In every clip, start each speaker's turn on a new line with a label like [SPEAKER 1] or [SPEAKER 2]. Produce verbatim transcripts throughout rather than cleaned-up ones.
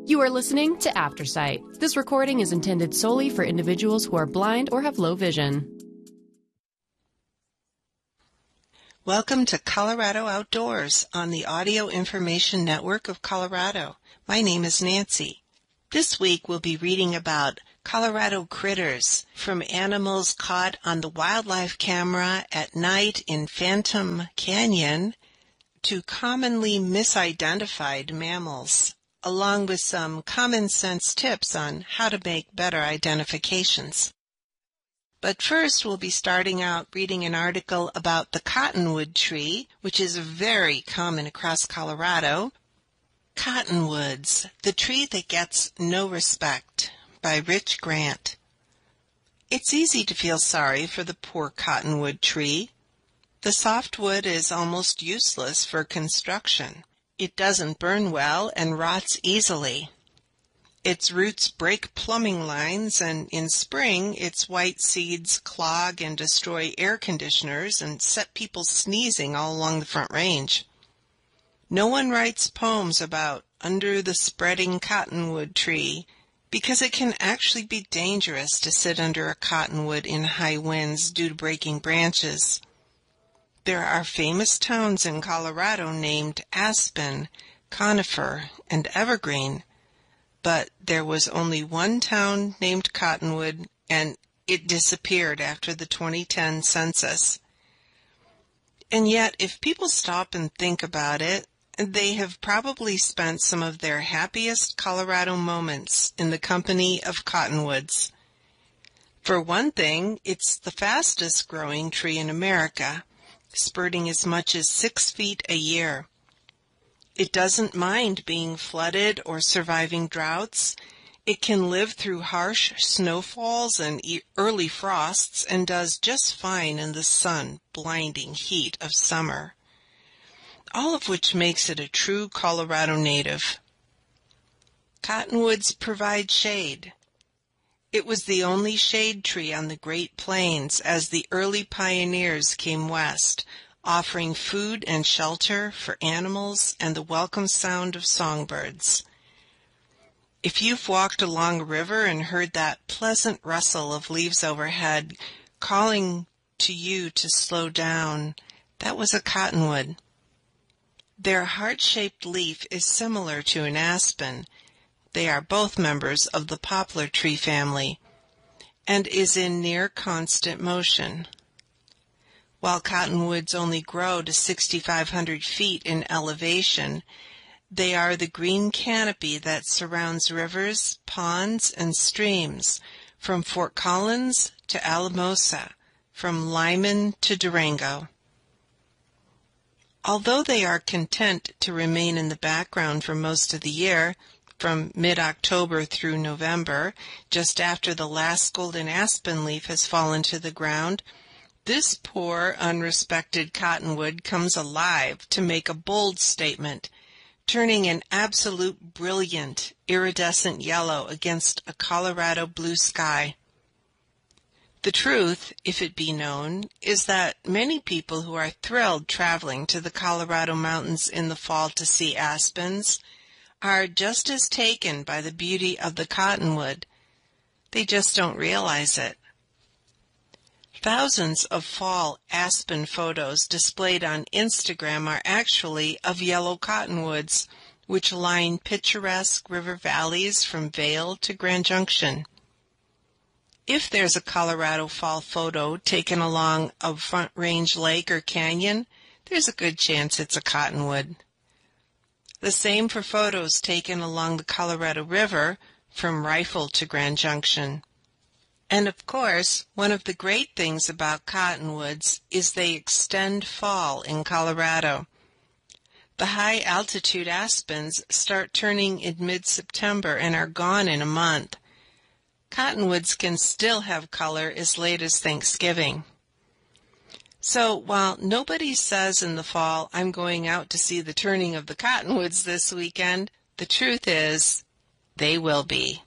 [SPEAKER 1] You are listening to Aftersight. This recording is intended solely for individuals who are blind or have low vision.
[SPEAKER 2] Welcome to Colorado Outdoors on the Audio Information Network of Colorado. My name is Nancy. This week we'll be reading about Colorado critters, from animals caught on the wildlife camera at night in Phantom Canyon to commonly misidentified mammals, along with some common sense tips on how to make better identifications. But first, we'll be starting out reading an article about the cottonwood tree, which is very common across Colorado. Cottonwoods, the tree that gets no respect, by Rich Grant. It's easy to feel sorry for the poor cottonwood tree. The softwood is almost useless for construction. It doesn't burn well and rots easily. Its roots break plumbing lines, and in spring its white seeds clog and destroy air conditioners and set people sneezing all along the Front Range. No one writes poems about Under the Spreading Cottonwood Tree because it can actually be dangerous to sit under a cottonwood in high winds due to breaking branches. There are famous towns in Colorado named Aspen, Conifer, and Evergreen, but there was only one town named Cottonwood, and it disappeared after the twenty ten census. And yet, if people stop and think about it, they have probably spent some of their happiest Colorado moments in the company of cottonwoods. For one thing, it's the fastest growing tree in America, spurting as much as six feet a year. It doesn't mind being flooded or surviving droughts. It can live through harsh snowfalls and early frosts and does just fine in the sun, blinding heat of summer. All of which makes it a true Colorado native. Cottonwoods provide shade. It was the only shade tree on the Great Plains as the early pioneers came west, offering food and shelter for animals and the welcome sound of songbirds. If you've walked along a river and heard that pleasant rustle of leaves overhead calling to you to slow down, that was a cottonwood. Their heart-shaped leaf is similar to an aspen. They are both members of the poplar tree family and is in near constant motion. While cottonwoods only grow to six thousand five hundred feet in elevation, they are the green canopy that surrounds rivers, ponds, and streams from Fort Collins to Alamosa, from Lyman to Durango. Although they are content to remain in the background for most of the year, from mid-October through November, just after the last golden aspen leaf has fallen to the ground, this poor, unrespected cottonwood comes alive to make a bold statement, turning an absolute brilliant, iridescent yellow against a Colorado blue sky. The truth, if it be known, is that many people who are thrilled traveling to the Colorado mountains in the fall to see aspens are just as taken by the beauty of the cottonwood. They just don't realize it. Thousands of fall aspen photos displayed on Instagram are actually of yellow cottonwoods, which line picturesque river valleys from Vail to Grand Junction. If there's a Colorado fall photo taken along a Front Range lake or canyon, there's a good chance it's a cottonwood. The same for photos taken along the Colorado River from Rifle to Grand Junction. And of course, one of the great things about cottonwoods is they extend fall in Colorado. The high-altitude aspens start turning in mid-September and are gone in a month. Cottonwoods can still have color as late as Thanksgiving. So while nobody says in the fall, I'm going out to see the turning of the cottonwoods this weekend, the truth is, they will be.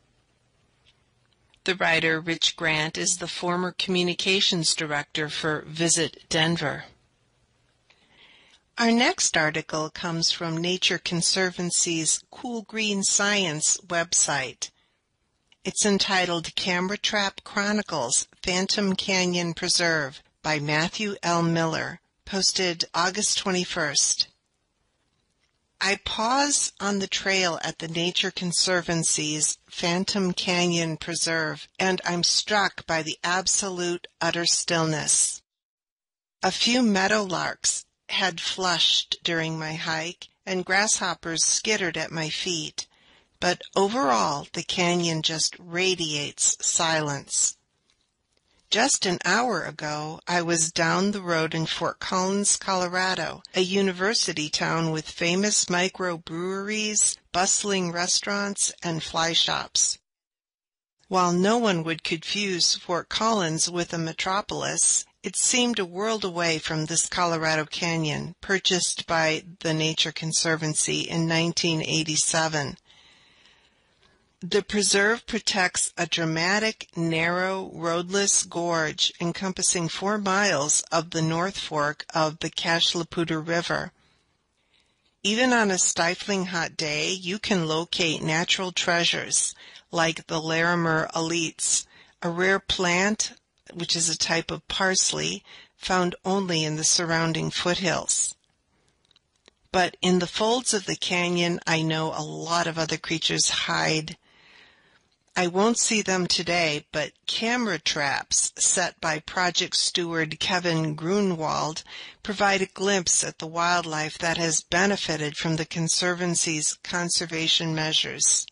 [SPEAKER 2] The writer Rich Grant is the former communications director for Visit Denver. Our next article comes from Nature Conservancy's Cool Green Science website. It's entitled Camera Trap Chronicles, Phantom Canyon Preserve by Matthew L. Miller, posted August twenty-first. I pause on the trail at the Nature Conservancy's Phantom Canyon Preserve, and I'm struck by the absolute utter stillness. A few meadowlarks had flushed during my hike, and grasshoppers skittered at my feet, but overall the canyon just radiates silence. Just an hour ago, I was down the road in Fort Collins, Colorado, a university town with famous microbreweries, bustling restaurants, and fly shops. While no one would confuse Fort Collins with a metropolis, it seemed a world away from this Colorado canyon, purchased by the Nature Conservancy in nineteen eighty-seven. The preserve protects a dramatic, narrow, roadless gorge encompassing four miles of the North Fork of the Kashlapooter River. Even on a stifling hot day, you can locate natural treasures like the Larimer aletes, a rare plant which is a type of parsley found only in the surrounding foothills. But in the folds of the canyon, I know a lot of other creatures hide. I won't see them today, but camera traps set by project steward Kevin Grunwald provide a glimpse at the wildlife that has benefited from the Conservancy's conservation measures.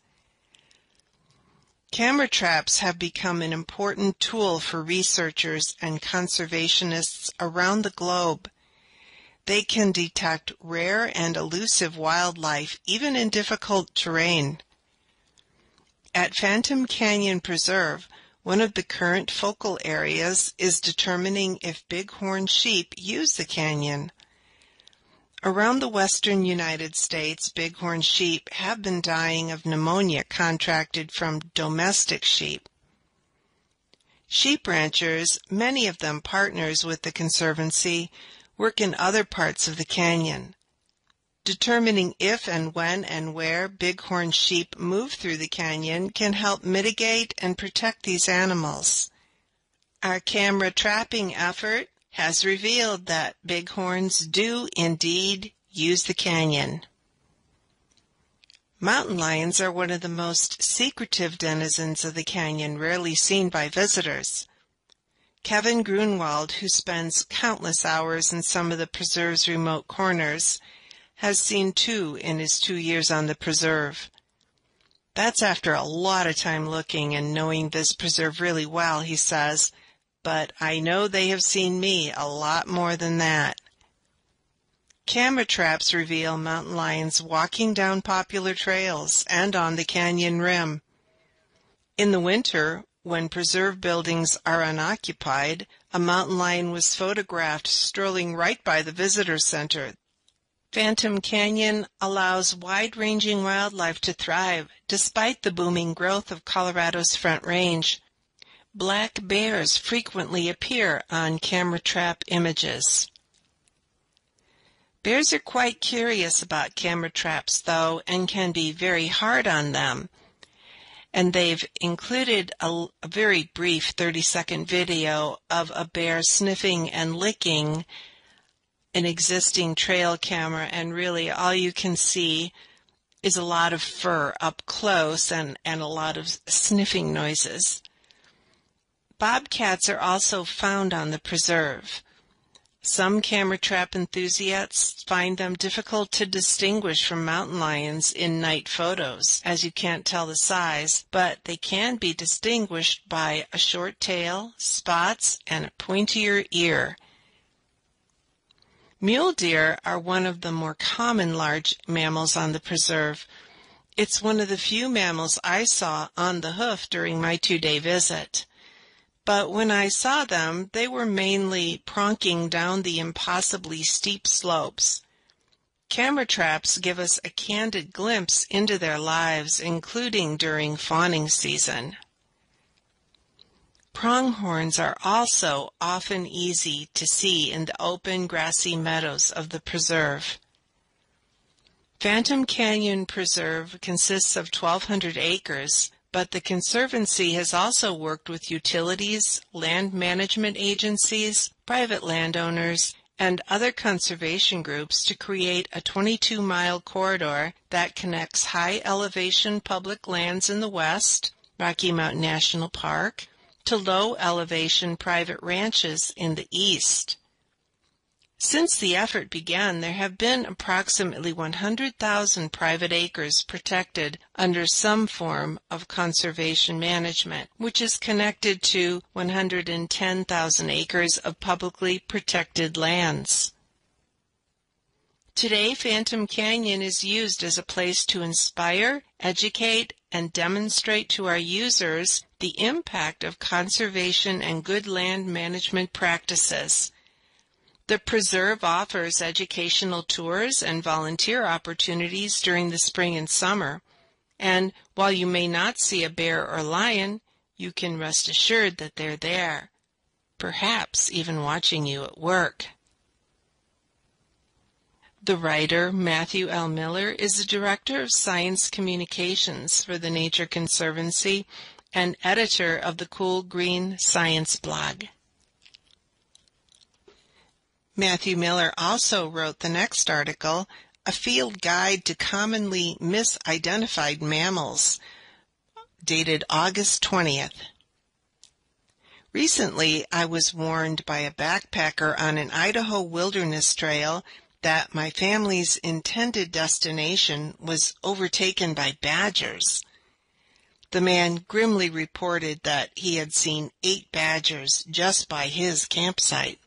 [SPEAKER 2] Camera traps have become an important tool for researchers and conservationists around the globe. They can detect rare and elusive wildlife even in difficult terrain. At Phantom Canyon Preserve, one of the current focal areas is determining if bighorn sheep use the canyon. Around the western United States, bighorn sheep have been dying of pneumonia contracted from domestic sheep. Sheep ranchers, many of them partners with the Conservancy, work in other parts of the canyon. Determining if and when and where bighorn sheep move through the canyon can help mitigate and protect these animals. Our camera trapping effort has revealed that bighorns do indeed use the canyon. Mountain lions are one of the most secretive denizens of the canyon, rarely seen by visitors. Kevin Grunwald, who spends countless hours in some of the preserve's remote corners, has seen two in his two years on the preserve. That's after a lot of time looking and knowing this preserve really well, he says, but I know they have seen me a lot more than that. Camera traps reveal mountain lions walking down popular trails and on the canyon rim. In the winter, when preserve buildings are unoccupied, a mountain lion was photographed strolling right by the visitor center. Phantom Canyon allows wide-ranging wildlife to thrive despite the booming growth of Colorado's Front Range. Black bears frequently appear on camera trap images. Bears are quite curious about camera traps, though, and can be very hard on them. And they've included a, a very brief thirty-second video of a bear sniffing and licking an existing trail camera, and really all you can see is a lot of fur up close and, and a lot of sniffing noises. Bobcats are also found on the preserve. Some camera trap enthusiasts find them difficult to distinguish from mountain lions in night photos, as you can't tell the size, but they can be distinguished by a short tail, spots, and a pointier ear. Mule deer are one of the more common large mammals on the preserve. It's one of the few mammals I saw on the hoof during my two-day visit. But when I saw them, they were mainly pronking down the impossibly steep slopes. Camera traps give us a candid glimpse into their lives, including during fawning season. Pronghorns are also often easy to see in the open grassy meadows of the preserve. Phantom Canyon Preserve consists of twelve hundred acres, but the Conservancy has also worked with utilities, land management agencies, private landowners, and other conservation groups to create a twenty-two mile corridor that connects high-elevation public lands in the west, Rocky Mountain National Park, to low-elevation private ranches in the east. Since the effort began, there have been approximately one hundred thousand private acres protected under some form of conservation management, which is connected to one hundred ten thousand acres of publicly protected lands. Today, Phantom Canyon is used as a place to inspire, educate, and demonstrate to our users the impact of conservation and good land management practices. The preserve offers educational tours and volunteer opportunities during the spring and summer, and while you may not see a bear or lion, you can rest assured that they're there, perhaps even watching you at work. The writer, Matthew L. Miller, is the Director of Science Communications for the Nature Conservancy and editor of the Cool Green Science blog. Matthew Miller also wrote the next article, A Field Guide to Commonly Misidentified Mammals, dated August twentieth. Recently, I was warned by a backpacker on an Idaho wilderness trail that my family's intended destination was overtaken by badgers. The man grimly reported that he had seen eight badgers just by his campsite.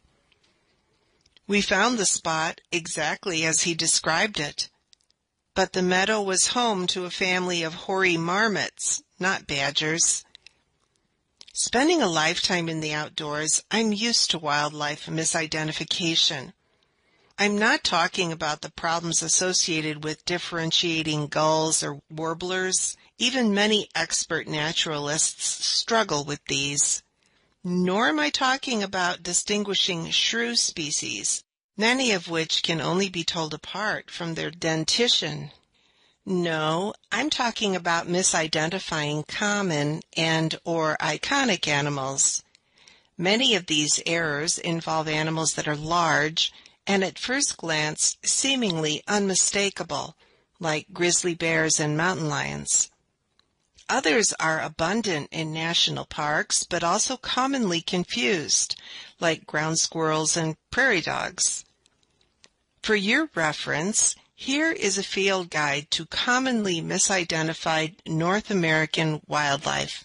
[SPEAKER 2] We found the spot exactly as he described it, but the meadow was home to a family of hoary marmots, not badgers. Spending a lifetime in the outdoors, I'm used to wildlife misidentification. I'm not talking about the problems associated with differentiating gulls or warblers. Even many expert naturalists struggle with these. Nor am I talking about distinguishing shrew species, many of which can only be told apart from their dentition. No, I'm talking about misidentifying common and or iconic animals. Many of these errors involve animals that are large and at first glance seemingly unmistakable, like grizzly bears and mountain lions. Others are abundant in national parks, but also commonly confused, like ground squirrels and prairie dogs. For your reference, here is a field guide to commonly misidentified North American wildlife.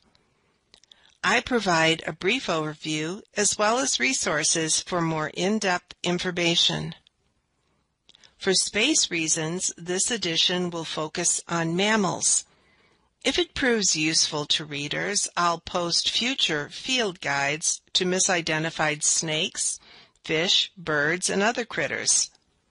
[SPEAKER 2] I provide a brief overview as well as resources for more in-depth information. For space reasons, this edition will focus on mammals. If it proves useful to readers, I'll post future field guides to misidentified snakes, fish, birds, and other critters.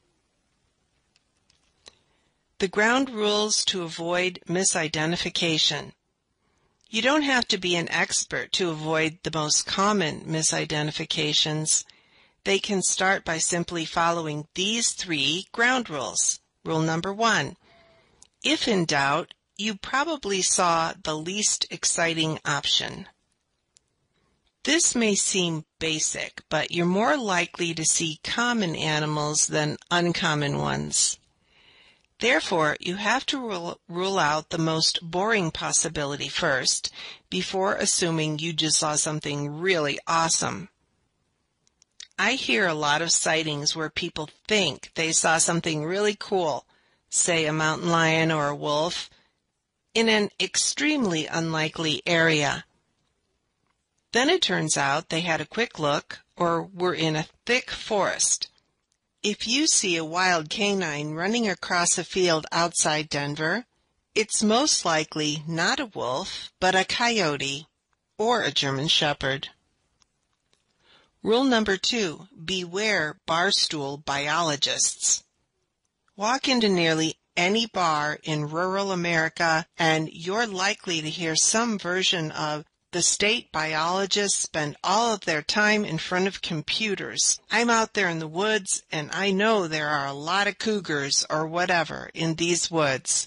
[SPEAKER 2] The ground rules to avoid misidentification. You don't have to be an expert to avoid the most common misidentifications. They can start by simply following these three ground rules. Rule number one, if in doubt, you probably saw the least exciting option. This may seem basic, but you're more likely to see common animals than uncommon ones. Therefore, you have to rule, rule out the most boring possibility first, before assuming you just saw something really awesome. I hear a lot of sightings where people think they saw something really cool, say a mountain lion or a wolf, in an extremely unlikely area. Then it turns out they had a quick look or were in a thick forest. If you see a wild canine running across a field outside Denver, it's most likely not a wolf, but a coyote or a German shepherd. Rule number two, beware barstool biologists. Walk into nearly any bar in rural America, and you're likely to hear some version of The state biologists spend all of their time in front of computers. I'm out there in the woods, and I know there are a lot of cougars or whatever in these woods.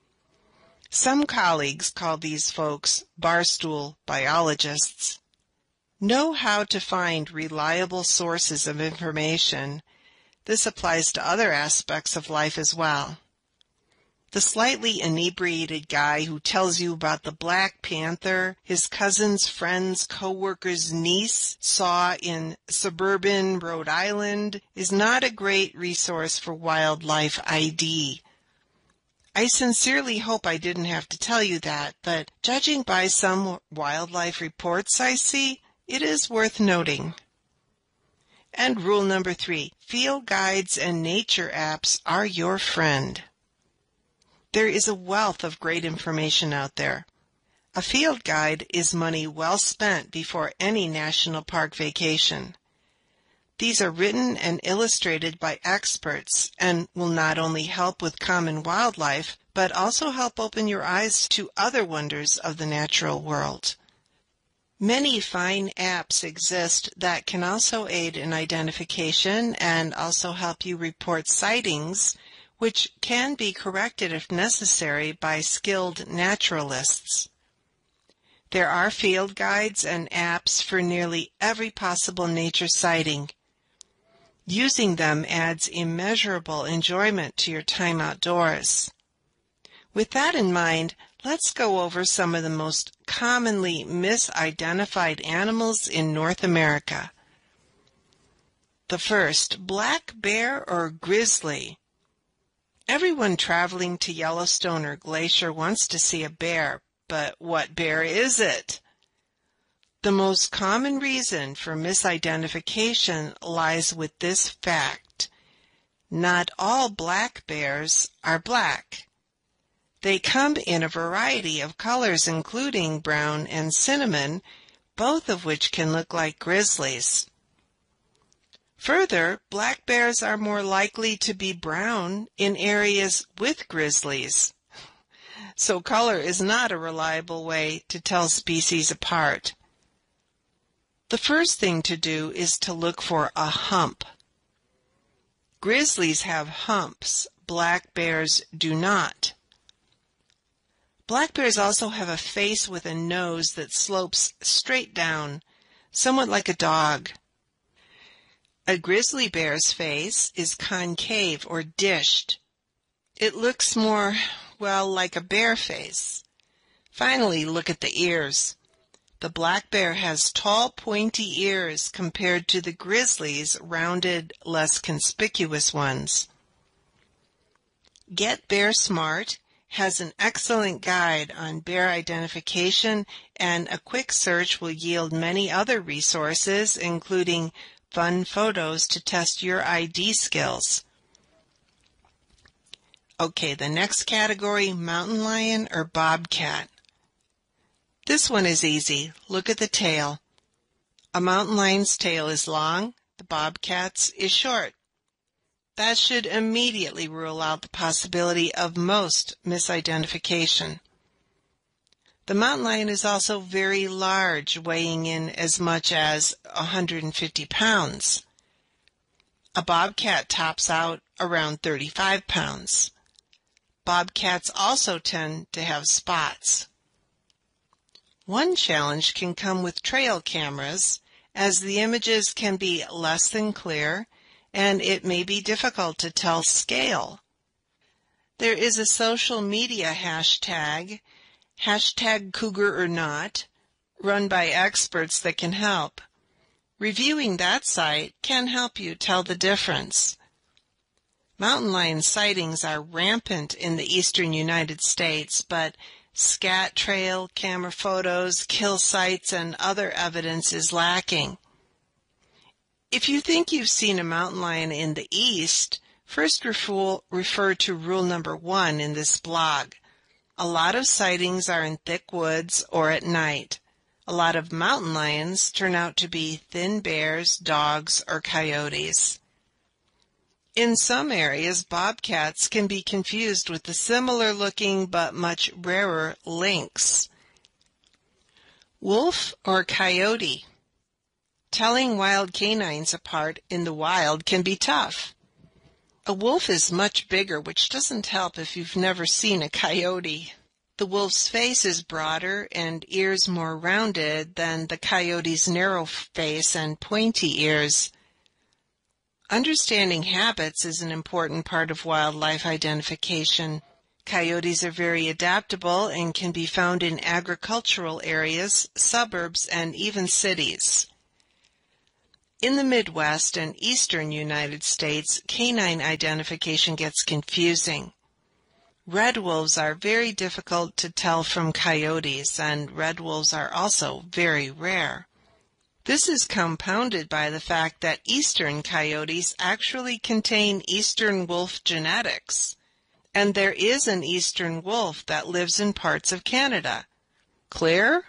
[SPEAKER 2] Some colleagues call these folks barstool biologists. Know how to find reliable sources of information. This applies to other aspects of life as well. The slightly inebriated guy who tells you about the Black Panther his cousin's friend's co-worker's niece saw in suburban Rhode Island is not a great resource for wildlife I D. I sincerely hope I didn't have to tell you that, but judging by some wildlife reports I see, it is worth noting. And rule number three, field guides and nature apps are your friend. There is a wealth of great information out there. A field guide is money well spent before any national park vacation. These are written and illustrated by experts and will not only help with common wildlife, but also help open your eyes to other wonders of the natural world. Many fine apps exist that can also aid in identification and also help you report sightings, which can be corrected if necessary by skilled naturalists. There are field guides and apps for nearly every possible nature sighting. Using them adds immeasurable enjoyment to your time outdoors. With that in mind, let's go over some of the most commonly misidentified animals in North America. The first, black bear or grizzly. Everyone traveling to Yellowstone or Glacier wants to see a bear, but what bear is it? The most common reason for misidentification lies with this fact. Not all black bears are black. They come in a variety of colors, including brown and cinnamon, both of which can look like grizzlies. Further, black bears are more likely to be brown in areas with grizzlies. So color is not a reliable way to tell species apart. The first thing to do is to look for a hump. Grizzlies have humps. Black bears do not. Black bears also have a face with a nose that slopes straight down, somewhat like a dog. A grizzly bear's face is concave or dished. It looks more, well, like a bear face. Finally, look at the ears. The black bear has tall, pointy ears compared to the grizzly's rounded, less conspicuous ones. Get Bear Smart has an excellent guide on bear identification, and a quick search will yield many other resources, including fun photos to test your I D skills. Okay, the next category, mountain lion or bobcat. This one is easy. Look at the tail. A mountain lion's tail is long, the bobcat's is short. That should immediately rule out the possibility of most misidentification. The mountain lion is also very large, weighing in as much as one hundred fifty pounds. A bobcat tops out around thirty-five pounds. Bobcats also tend to have spots. One challenge can come with trail cameras, as the images can be less than clear, and it may be difficult to tell scale. There is a social media hashtag, hashtag cougar or not, run by experts that can help. Reviewing that site can help you tell the difference. Mountain lion sightings are rampant in the eastern United States, but scat trail camera photos, kill sites, and other evidence is lacking. If you think you've seen a mountain lion in the east, first refer to rule number one in this blog. A lot of sightings are in thick woods or at night. A lot of mountain lions turn out to be thin bears, dogs, or coyotes. In some areas, bobcats can be confused with the similar-looking but much rarer lynx. Wolf or coyote? Telling wild canines apart in the wild can be tough. A wolf is much bigger, which doesn't help if you've never seen a coyote. The wolf's face is broader and ears more rounded than the coyote's narrow face and pointy ears. Understanding habits is an important part of wildlife identification. Coyotes are very adaptable and can be found in agricultural areas, suburbs, and even cities. In the Midwest and eastern United States, canine identification gets confusing. Red wolves are very difficult to tell from coyotes, and red wolves are also very rare. This is compounded by the fact that eastern coyotes actually contain eastern wolf genetics, and there is an eastern wolf that lives in parts of Canada. Clear?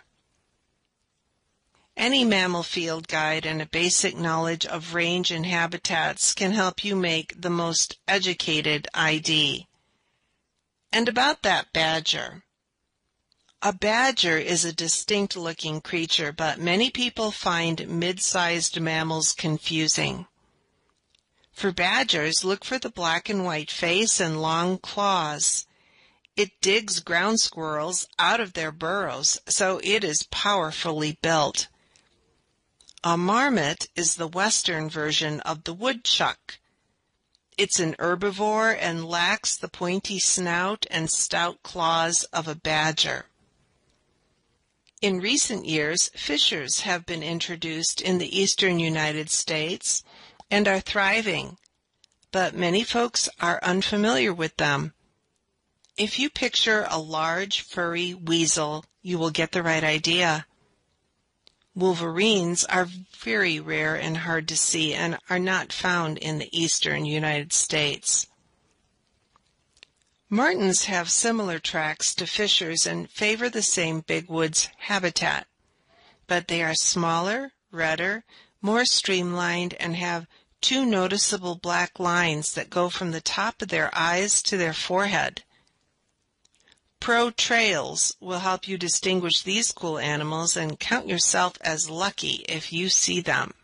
[SPEAKER 2] Any mammal field guide and a basic knowledge of range and habitats can help you make the most educated I D. And about that badger. A badger is a distinct-looking creature, but many people find mid-sized mammals confusing. For badgers, look for the black and white face and long claws. It digs ground squirrels out of their burrows, so it is powerfully built. A marmot is the western version of the woodchuck. It's an herbivore and lacks the pointy snout and stout claws of a badger. In recent years, fishers have been introduced in the eastern United States and are thriving, but many folks are unfamiliar with them. If you picture a large, furry weasel, you will get the right idea. Wolverines are very rare and hard to see and are not found in the eastern United States. Martens have similar tracks to fishers and favor the same big woods habitat, but they are smaller, redder, more streamlined, and have two noticeable black lines that go from the top of their eyes to their forehead. Pro Trails will help you distinguish these cool animals and count yourself as lucky if you see them.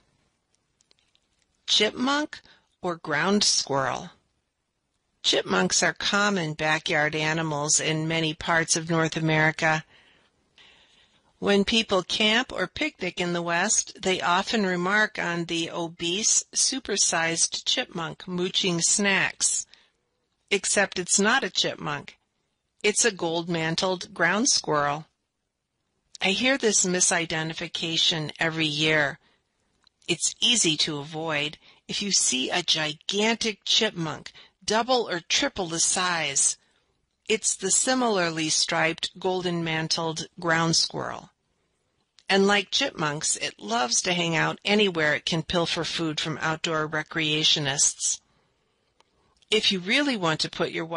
[SPEAKER 2] Chipmunk or ground squirrel? Chipmunks are common backyard animals in many parts of North America. When people camp or picnic in the West, they often remark on the obese, supersized chipmunk mooching snacks. Except it's not a chipmunk. It's a gold-mantled ground squirrel. I hear this misidentification every year. It's easy to avoid. If you see a gigantic chipmunk, double or triple the size, it's the similarly striped golden-mantled ground squirrel. And like chipmunks, it loves to hang out anywhere it can pilfer food from outdoor recreationists. If you really want to put your